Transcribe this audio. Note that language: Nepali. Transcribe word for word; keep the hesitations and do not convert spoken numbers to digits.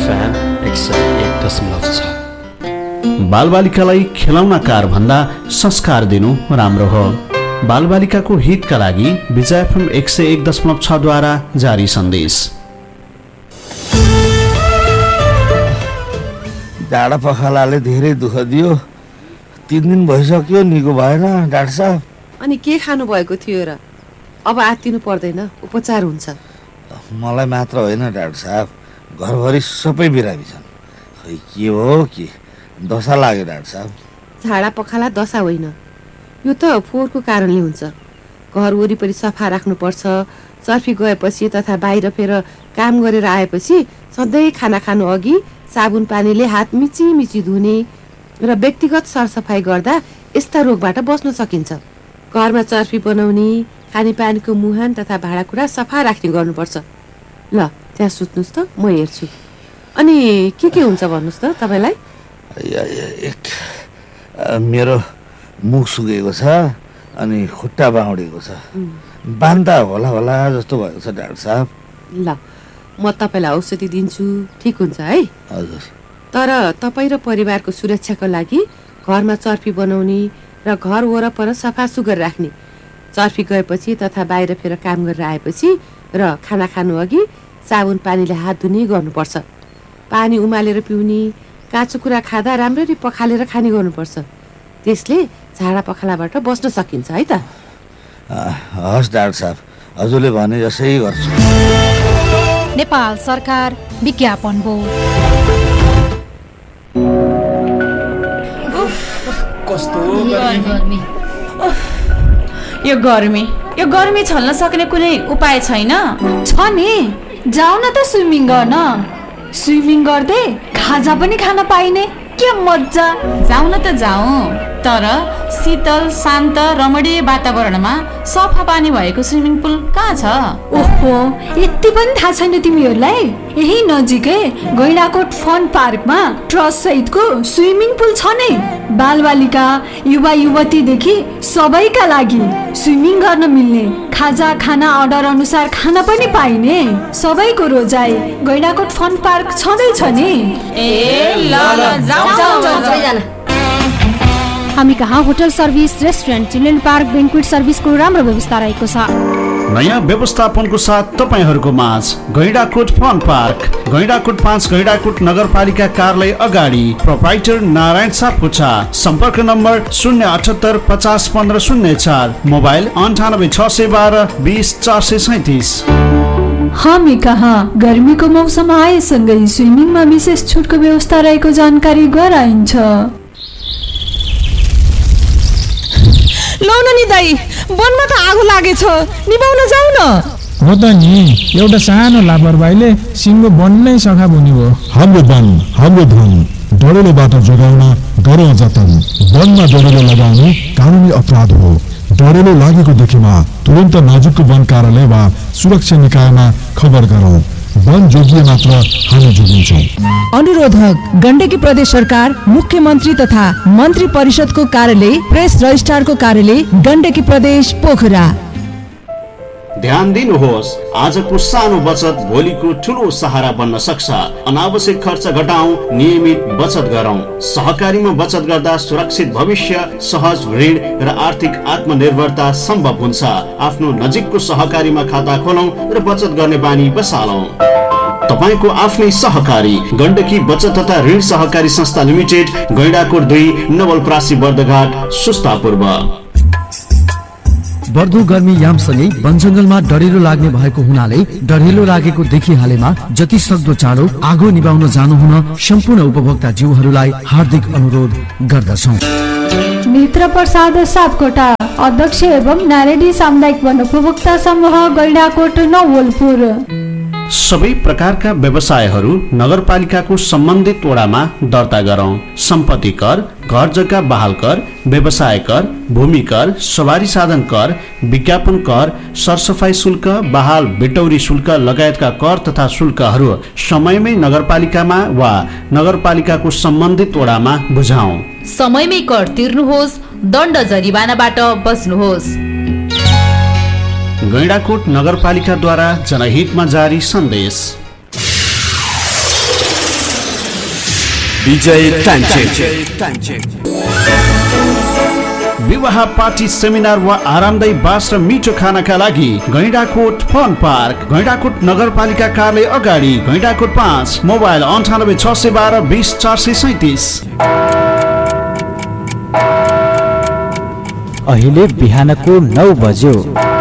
एफएम एक सय एक दशमलव छ। बालबालिकालाई खेलौना कार भन्दा संस्कार दिनु राम्रो हो। बालबालिकाको हितका लागि विजय एफएम एक सय एक दशमलव छ द्वारा जारी सन्देश। जाडा पखालाले धेरै दुःख दियो, तीन दिन भइसक्यो निको भएन डाक्टर साहब। अनि के खानु भएको थियो र? अब आत्तिनु पर्दैन, उपचार हुन्छ। मलाई मात्र होइन डाक्टर साहब, घरभरि सबै बिरामी छन्। खै के हो कि दशा लाग्यो डाक्टर साहब। झाडा पखाला दशा होइन, यो त फोहोरको कारणले हुन्छ। घर वरिपरि सफा राख्नुपर्छ। चर्फी गएपछि तथा बाहिर फेर काम गरेर आएपछि सधैँ खाना खानु अघि साबुन पानीले हात मिची मिची धुने र व्यक्तिगत सरसफाइ गर्दा यस्ता रोगबाट बस्न सकिन्छ। घरमा चर्फी बनाउने, खानेपानीको मुहान तथा भाँडाकुँडा सफा राख्ने गर्नुपर्छ। ल त्यहाँ सुत्नुहोस् त, म हेर्छु। अनि के के हुन्छ भन्नुहोस् त तपाईँलाई? एक मेरो मुख सुकेको छ, अनि खुट्टा बाउडेको छ, बान्ता होला होला जस्तो भएको छ डाक्टर साहब। ल म तपाईँलाई औषधि दिन्छु, ठिक हुन्छ है? हजुर। तर तपाईँ र परिवारको सुरक्षाको लागि घरमा चर्फी बनाउने र घर वरपर सफा सुग्घर राख्ने, चर्फी गएपछि तथा बाहिर फेर काम गरेर आएपछि र खाना खानु अघि साबुन पानीले हात धुने गर्नुपर्छ। पानी उमालेर पिउने, काँचो कुरा खाँदा राम्ररी पखालेर खाने गर्नुपर्छ। त्यसले झाडा पखालाबाट बस्न सकिन्छ है त। हस् डाक्टर साहब, हजुरले भने जसै गर्छु। नेपाल सरकार विज्ञापन बोर्ड। कस्तो गर्मी, यो गर्मी यो गर्मी छल्न सक्ने कुनै उपाय छैन? छ नि, जाऊ न त स्विमिङ गर्न। स्विमिङ गर्दै खाजा पनि खान पाइने, के मजा। जाऊ न त जाऊ, तर शीतल शान्त रमणीय वातावरणमा सफा पानी भएको स्विमिङ पुल कहाँ छ? ओहो, यति पनि थाहा छैन तिमीहरूलाई? यही नजिकै गैंडाकोट फन पार्कमा ट्रस्ट सहितको स्विमिङ पुल छ नै। बालबालिका युवा युवतीदेखि सबैका लागि स्विमिङ गर्न मिल्ने, खाजा खाना अर्डर अनुसार खान पनि पाइने, सबैको रोजाइ गैंडाकोट फन पार्क छँदैछ नि। ए ल ल जाऊ जाऊ। हामी कहाँ hotel service, restaurant, children park, बेन्क्वेट सर्भिसको राम्रो व्यवस्था रहेको छ। नयाँ व्यवस्थापनको साथ तपाईँहरूको माझ गैंडाकोट फन पार्क, गैंडाकोट पाँच, गैंडाकोट नगरपालिका कार्यालय अगाडि, प्रोप्राइटर नारायण सापकोटा। सम्पर्क नम्बर शून्य अठहत्तर पचास पन्ध्र शून्य चार, मोबाइल अन्ठानब्बे छ सय बाह्र बिस चार सय सैतिस। हामी कहाँ गर्मीको मौसम आएसँगै स्विमिङमा विशेष छुटको व्यवस्था रहेको जानकारी गराइन्छ। लौ न नि दाइ, वनमा त आगो लागेछ, निभाउन जाऊ न। हो त नि, एउटा सानो लापरवाहीले सिङ्गो वन नै सखा बुन्यो हो। हाम्रो वन हाम्रो धन, डढेलोबाट जोगाउन गरौँ जतन। वनमा डढेलो लगाउनु कानुनी अपराध हो। डढेलो लागेको देखेमा तुरन्त नजिकको वन कार्यालय वा सुरक्षा निकायमा खबर गरौँ। वन जोगिए मात्र हामी जोगिन्छौँ। अनुरोधक गण्डकी प्रदेश सरकार, मुख्यमन्त्री तथा मन्त्री परिषदको कार्यालय, प्रेस रजिस्ट्रारको कार्यालय, गण्डकी प्रदेश पोखरा। ध्यान दिनुहोस्, आजको सानो बचत भोलिको ठुलो सहारा बन्न सक्छ। अनावश्यक खर्च घटाउँ, नियमित बचत गरौँ। सहकारीमा बचत गर्दा सुरक्षित भविष्य, सहज ऋण र आर्थिक आत्मनिर्भरता सम्भव हुन्छ। आफ्नो नजिकको सहकारीमा खाता खोलौँ र बचत गर्ने बानी बसालौँ। तपाईको आफ्नै सहकारी गण्डकी बचत तथा ऋण सहकारी संस्था लिमिटेड, गैंडाकोट दुई, नवलपरासी, बर्दघाट, सुस्ता पूर्व। बढ्दो गर्मी यामसँगै वन जंगलमा डढेलो लाग्ने भएको हुनाले डढेलो लागेको देखिहालेमा जति सक्दो चाँडो आगो निभाउन जानु हुन सम्पूर्ण उपभोक्ता जीवहरूलाई हार्दिक अनुरोध गर्दछौँ। मित्र प्रसाद सापकोटा, अध्यक्ष एवं नारायणी सामुदायिक वन उपभोक्ता समूह, गैंडाकोट, नवलपुर। सबै प्रकारका व्यवसायहरू नगरपालिकाको सम्बन्धित वडामा दर्ता गरौँ। सम्पत्ति कर, घर जग्गा बहाल कर, व्यवसाय कर, भूमि कर, सवारी साधन कर, विज्ञापन कर, सरसफाई शुल्क, बहाल बिटौरी शुल्क लगायतका कर तथा शुल्कहरू समयमै नगरपालिकामा वा नगरपालिकाको सम्बन्धित वडामा बुझाउँ। समयमै कर तिर्नुहोस्, दण्ड जरिवानाबाट बच्नुहोस्। गैंडाकोट नगरपालिकाद्वारा जनहितमा जारी सन्देश। विजय टाइम विवाह पार्टी सेमिनार वा आरामदायी बास र मिठो खानाका लागि गैंडाकोट फन पार्क, गैंडाकोट नगरपालिका कार्यालय अगाडि, गैंडाकोट पाँच, मोबाइल अन्ठानब्बे छ सय बाह्र बिस चार सय सैतिस। अहिले बिहानको नौ बज्यो।